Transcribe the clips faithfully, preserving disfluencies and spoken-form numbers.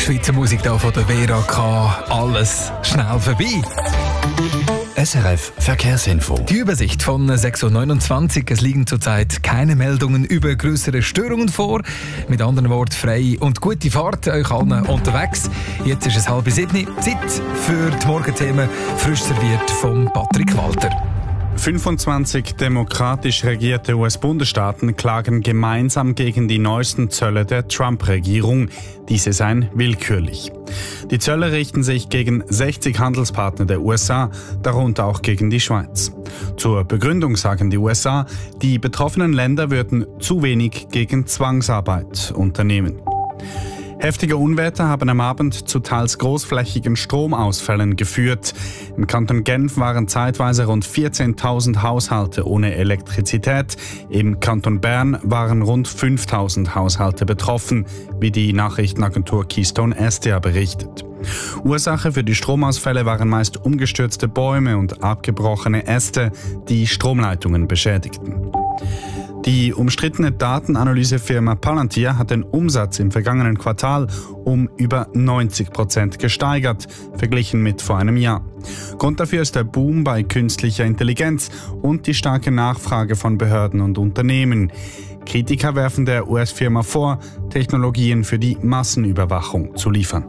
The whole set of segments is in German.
Schweizer Musik hier von der Vera K. Alles schnell vorbei. S R F Verkehrsinfo. Die Übersicht von sechs Uhr neunundzwanzig. Es liegen zurzeit keine Meldungen über größere Störungen vor. Mit anderen Worten, frei und gute Fahrt euch allen unterwegs. Jetzt ist es halb sieben. Zeit für die Morgenthemen, frisch serviert von Patrick Walter. fünfundzwanzig demokratisch regierte U S-Bundesstaaten klagen gemeinsam gegen die neuesten Zölle der Trump-Regierung. Diese seien willkürlich. Die Zölle richten sich gegen sechzig Handelspartner der U S A, darunter auch gegen die Schweiz. Zur Begründung sagen die U S A, die betroffenen Länder würden zu wenig gegen Zwangsarbeit unternehmen. Heftige Unwetter haben am Abend zu teils großflächigen Stromausfällen geführt. Im Kanton Genf waren zeitweise rund vierzehntausend Haushalte ohne Elektrizität. Im Kanton Bern waren rund fünftausend Haushalte betroffen, wie die Nachrichtenagentur Keystone S D A berichtet. Ursache für die Stromausfälle waren meist umgestürzte Bäume und abgebrochene Äste, die Stromleitungen beschädigten. Die umstrittene Datenanalysefirma Palantir hat den Umsatz im vergangenen Quartal um über neunzig Prozent gesteigert, verglichen mit vor einem Jahr. Grund dafür ist der Boom bei künstlicher Intelligenz und die starke Nachfrage von Behörden und Unternehmen. Kritiker werfen der U S-Firma vor, Technologien für die Massenüberwachung zu liefern.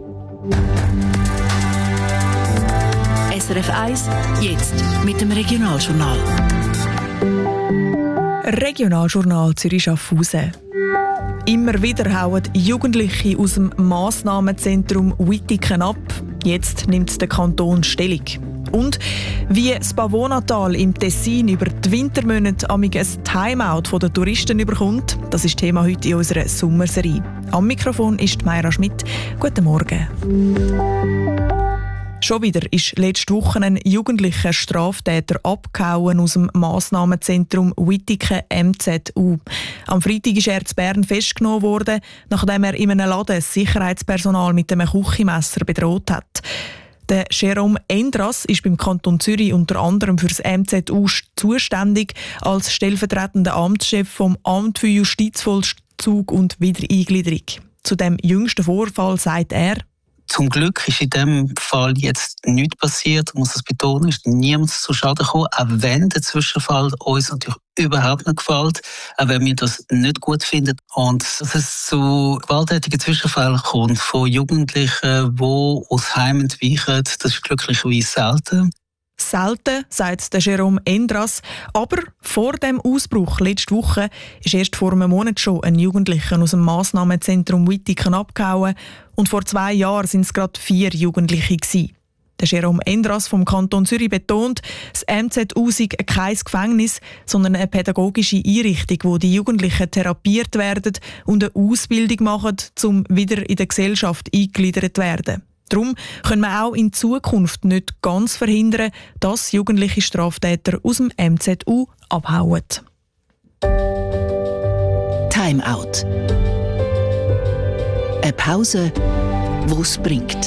S R F eins, jetzt mit dem Regionaljournal. Regionaljournal Zürich-Schaffhausen. Immer wieder hauen Jugendliche aus dem Massnahmenzentrum Wittigen ab. Jetzt nimmt der Kanton Stellung. Und wie das Pavonatal im Tessin über die Wintermonate ein Timeout von den Touristen überkommt, das ist Thema heute in unserer Sommerserie. Am Mikrofon ist Mayra Schmidt. Guten Morgen. Schon wieder ist letzte Woche ein jugendlicher Straftäter abgehauen aus dem Massnahmenzentrum Wittigen M Z U. Am Freitag ist er in Bern festgenommen worden, nachdem er in einem Laden das Sicherheitspersonal mit einem Küchenmesser bedroht hat. Der Jerome Endras ist beim Kanton Zürich unter anderem für das M Z U zuständig als stellvertretender Amtschef vom Amt für Justizvollzug und Wiedereingliederung. Zu dem jüngsten Vorfall sagt er: Zum Glück ist in diesem Fall jetzt nichts passiert, ich muss das betonen, ist niemand zu Schaden gekommen, auch wenn der Zwischenfall uns natürlich überhaupt nicht gefällt, auch wenn wir das nicht gut finden. Und dass es zu gewalttätigen Zwischenfällen kommt von Jugendlichen, die aus Heim entweichen, das ist glücklicherweise selten. Selten, sagt der Jerome Endras. Aber vor dem Ausbruch letzte Woche ist erst vor einem Monat schon ein Jugendlicher aus dem Massnahmenzentrum Wittigen abgehauen. Und vor zwei Jahren waren es gerade vier Jugendliche gewesen. Der Jerome Endras vom Kanton Zürich betont, das M Z U sei kein Gefängnis, sondern eine pädagogische Einrichtung, wo die Jugendlichen therapiert werden und eine Ausbildung machen, um wieder in der Gesellschaft eingegliedert zu werden. Darum können wir auch in Zukunft nicht ganz verhindern, dass jugendliche Straftäter aus dem M Z U abhauen. Timeout. Eine Pause, die es bringt.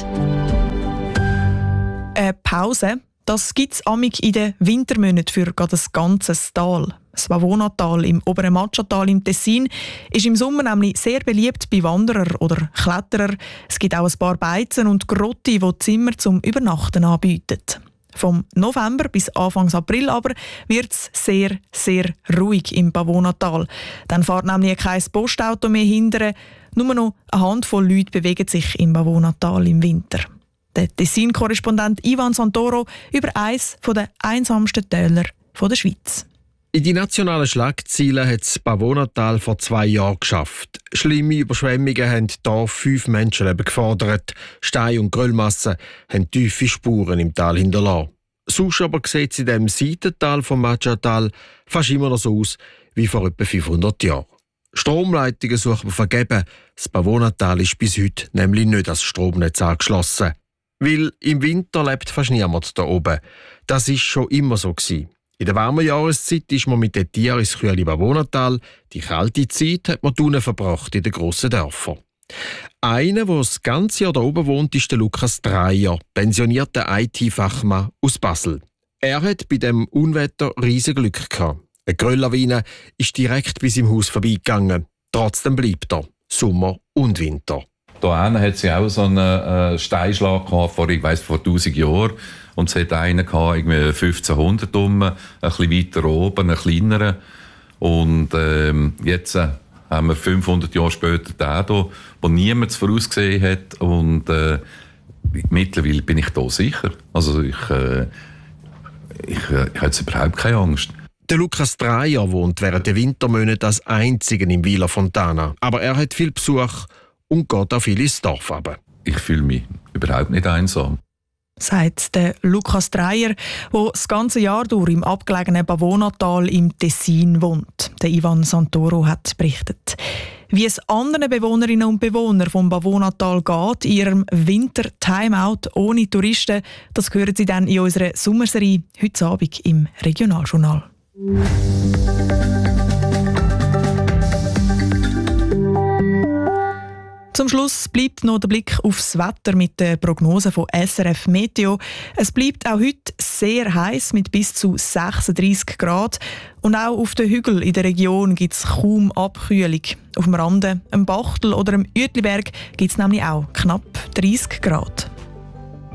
Eine Pause, das gibt es amig in den Wintermonaten für gerade das ganze Tal. Das Pavonatal im oberen Matschatal im Tessin ist im Sommer nämlich sehr beliebt bei Wanderern oder Kletterern. Es gibt auch ein paar Beizen und Grotti, die Zimmer zum Übernachten anbieten. Vom November bis Anfang April aber wird es sehr, sehr ruhig im Pavonatal. Dann fährt nämlich kein Postauto mehr hinterher. Nur noch eine Handvoll Leute bewegen sich im Pavonatal im Winter. Der Tessin-Korrespondent Ivan Santoro über eines der einsamsten Täler der Schweiz. In die nationalen Schlagzeilen hat das Pavonatal vor zwei Jahren geschafft. Schlimme Überschwemmungen haben hier fünf Menschenleben gefordert. Stein- und Gröllmassen haben tiefe Spuren im Tal hinterlassen. Sonst aber sieht es in diesem Seitental vom Matschatal fast immer noch so aus wie vor etwa fünfhundert Jahren. Stromleitungen suchen wir vergeben. Das Pavonatal ist bis heute nämlich nicht als Stromnetz angeschlossen. Weil im Winter lebt fast niemand da oben. Das ist schon immer so gewesen. In der warmen Jahreszeit ist man mit den Tieren ins kühle Pavonatal. Die kalte Zeit hat man drinnen verbracht in den grossen Dörfern. Einer, der das ganze Jahr da oben wohnt, ist der Lukas Dreyer, pensionierter I T-Fachmann aus Basel. Er hat bei dem Unwetter riesen Glück gehabt. Eine Grölllawine ist direkt bis im Haus vorbeigegangen. Trotzdem bleibt er, Sommer und Winter. Da hinten hat sie auch so einen äh, Steinschlag gehabt, vor, ich weiss, vor tausend Jahren. Und es hat einen gehabt, irgendwie fünfzehnhundert rum, ein bisschen weiter oben, einen kleineren. Und ähm, jetzt äh, haben wir fünfhundert Jahre später den hier, den niemand vorausgesehen hat. Und äh, mittlerweile bin ich da sicher. Also ich, äh, ich, äh, ich habe jetzt überhaupt keine Angst. Der Lukas Dreyer wohnt während der Wintermonate als Einziger im Villa Fontana. Aber er hat viel Besuch und geht auch viel ins Dorf runter. Ich fühle mich überhaupt nicht einsam. Sagt der Lukas Dreyer, der das ganze Jahr durch im abgelegenen Pavonatal im Tessin wohnt. Der Ivan Santoro hat berichtet. Wie es anderen Bewohnerinnen und Bewohnern vom Pavonatal geht, in ihrem Winter-Timeout ohne Touristen, das hören Sie dann in unserer Sommerserie heute Abend im Regionaljournal. Zum Schluss bleibt noch der Blick aufs Wetter mit der Prognose von S R F Meteo. Es bleibt auch heute sehr heiß mit bis zu sechsunddreissig Grad. Und auch auf den Hügeln in der Region gibt es kaum Abkühlung. Auf dem Rande, am Bachtel oder am Uetliberg gibt es nämlich auch knapp dreißig Grad.